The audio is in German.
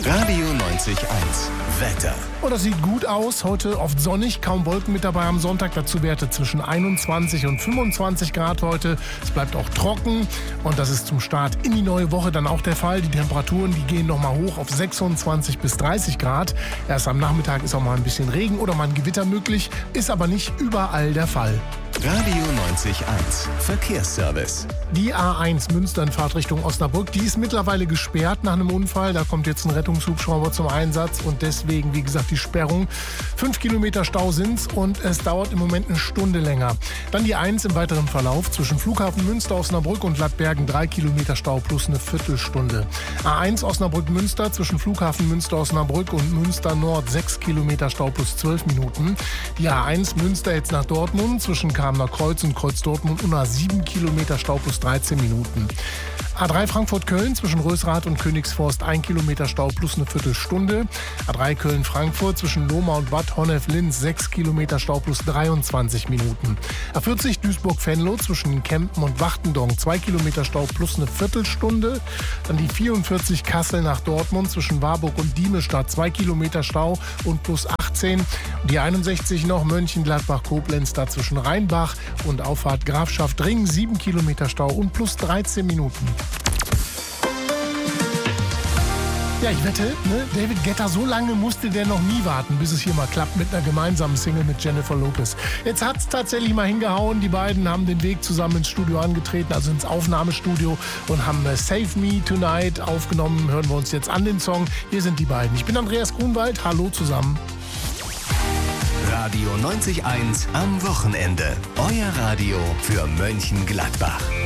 Radio 90.1 Wetter. Oh, das sieht gut aus. Heute oft sonnig, kaum Wolken mit dabei am Sonntag. Dazu Werte zwischen 21 und 25 Grad heute. Es bleibt auch trocken und das ist zum Start in die neue Woche dann auch der Fall. Die Temperaturen, die gehen nochmal hoch auf 26 bis 30 Grad. Erst am Nachmittag ist auch mal ein bisschen Regen oder mal ein Gewitter möglich, ist aber nicht überall der Fall. Radio 90.1 Verkehrsservice. Die A1 Münster in Fahrtrichtung Osnabrück, die ist mittlerweile gesperrt nach einem Unfall. Da kommt jetzt ein Rettungshubschrauber zum Einsatz und deswegen, wie gesagt, die Sperrung. 5 Kilometer Stau sind's und es dauert im Moment eine Stunde länger. Dann die 1 im weiteren Verlauf zwischen Flughafen Münster, Osnabrück und Lappbergen 3 Kilometer Stau plus eine Viertelstunde. A1 Osnabrück-Münster zwischen Flughafen Münster, Osnabrück und Münster Nord 6 Kilometer Stau plus 12 Minuten. Die A1 Münster jetzt nach Dortmund zwischen Kamener Kreuz und Kreuz Dortmund und 7 Kilometer Stau plus 13 Minuten. A3 Frankfurt-Köln zwischen Rösrath und Königsforst 1 Kilometer Stau plus eine Viertelstunde. A3 Köln-Frankfurt zwischen Lohmar und Bad Honnef-Linz 6 Kilometer Stau plus 23 Minuten. A40 Duisburg-Venlo zwischen Kempen und Wachtendonk 2 Kilometer Stau plus eine Viertelstunde. Dann die 44 Kassel nach Dortmund zwischen Warburg und Diemestadt 2 Kilometer Stau und plus 18. Die 61 noch Mönchengladbach-Koblenz da zwischen Rheinbach und Auffahrt Grafschaft-Ring 7 Kilometer Stau und plus 13 Minuten. Ja, ich wette, David Guetta, so lange musste der noch nie warten, bis es hier mal klappt mit einer gemeinsamen Single mit Jennifer Lopez. Jetzt hat's tatsächlich mal hingehauen. Die beiden haben den Weg zusammen ins Studio angetreten, also ins Aufnahmestudio und haben Save Me Tonight aufgenommen. Hören wir uns jetzt an den Song. Hier sind die beiden. Ich bin Andreas Grunwald. Hallo zusammen. Radio 90.1 am Wochenende. Euer Radio für Mönchengladbach.